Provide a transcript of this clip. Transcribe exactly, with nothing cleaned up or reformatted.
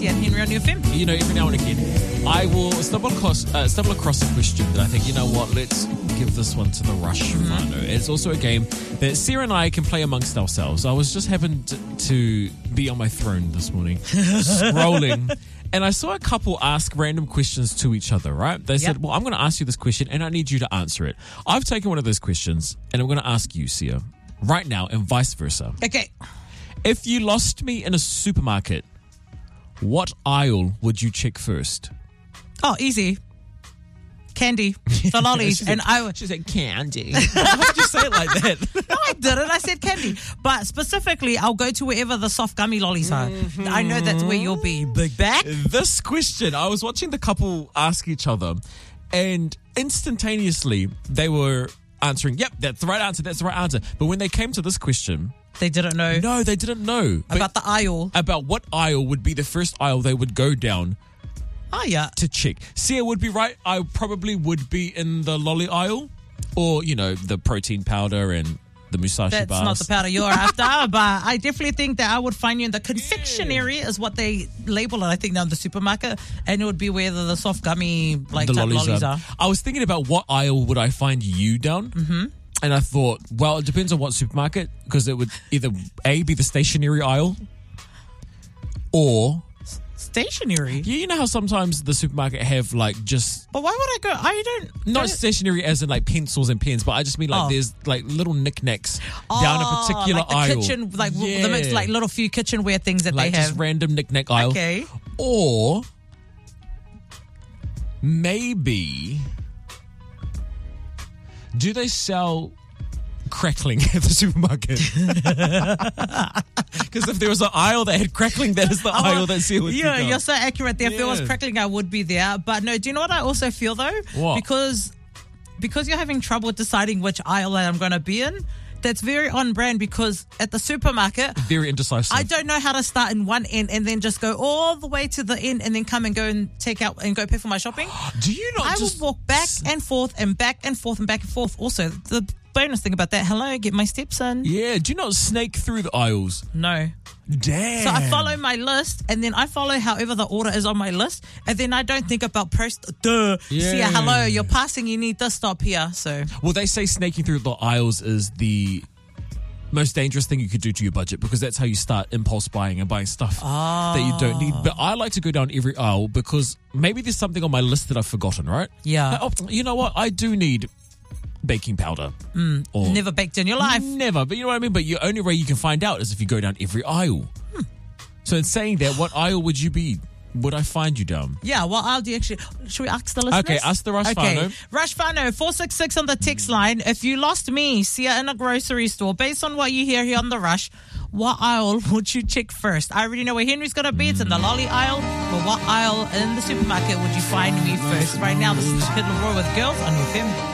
Sia and Henry on U F M. You know, every now and again, I will stumble across, uh, stumble across a question that I think, you know what, let's give this one to the Rush Whānau. It's also a game that Sarah and I can play amongst ourselves. I was just happened to, to be on my throne this morning, scrolling, and I saw a couple ask random questions to each other, right? They said, Yep. well, I'm going to ask you this question, and I need you to answer it. I've taken one of those questions, and I'm going to ask you, Sia, right now, and vice versa. Okay. If you lost me in a supermarket, what aisle would you check first? Oh, easy. Candy. The lollies. She and said, I would. she said candy. Why did you say it like that? No, I didn't. I said candy. But specifically, I'll go to wherever the soft gummy lollies are. Mm-hmm. I know that's where you'll be. Big back. This question, I was watching the couple ask each other, and instantaneously they were answering, yep, that's the right answer, that's the right answer. But when they came to this question, They didn't know no, they didn't know. But about the aisle. about what aisle would be the first aisle they would go down Oh, yeah. to check. Sia would be right. I probably would be in the lolly aisle, or, you know, the protein powder and the Musashi That's bars. not the powder you're after, but I definitely think that I would find you in the confectionery is what they label it, I think, now in the supermarket, and it would be where the, the soft gummy like the type lollies, lollies are. are. I was thinking about what aisle would I find you down, mm-hmm. and I thought, well, it depends on what supermarket, because it would either A, be the stationery aisle, or Stationery. yeah, you know how sometimes the supermarket have like just But why would I go? I don't. not don't- stationery as in like pencils and pens, but I just mean like Oh. there's like little knickknacks down a Oh, particular like the aisle. kitchen, like yeah. the mix, like little few kitchenware things that like they just have. random knick-knack aisle. Okay. Or maybe do they sell crackling at the supermarket? Because if there was an aisle that had crackling, that is the aisle that Sia would Yeah, pick up. you're so accurate there. If there was Yeah. crackling, I would be there. But no, do you know what I also feel though? What? Because because you're having trouble deciding which aisle that I'm going to be in. That's very on brand, because at the supermarket, Very indecisive. I don't know how to start in one end and then just go all the way to the end and then come and go and take out and go pay for my shopping. Do you not I just will walk back and forth and back and forth and back and forth. Also, the bonus thing about that, hello, get my steps in. Yeah, do you not snake through the aisles? No. Damn. So I follow my list, and then I follow however the order is on my list, and then I don't think about post. Duh. Yeah. See, hello, you're passing. You need to stop here. So Well, they say snaking through the aisles is the most dangerous thing you could do to your budget, because that's how you start impulse buying and buying stuff that you don't need. But I like to go down every aisle because maybe there's something on my list that I've forgotten, right? Yeah. Like, oh, you know what? I do need baking powder. Mm, or never baked in your life. Never. But you know what I mean? But the only way you can find out is if you go down every aisle. Hmm. So in saying that, what aisle would you be? Would I find you down? Yeah, well, I'll do actually. Should we ask the listeners? Okay, ask the Rush Okay, Whānau. Rush Whānau, four six six on the text line. If you lost me, Sia, in a grocery store, based on what you hear here on the Rush, what aisle would you check first? I already know where Henry's going to be. It's in the lolly aisle. But what aisle in the supermarket would you find me first? Right now, this is Kid Leroy with Girls on U F M.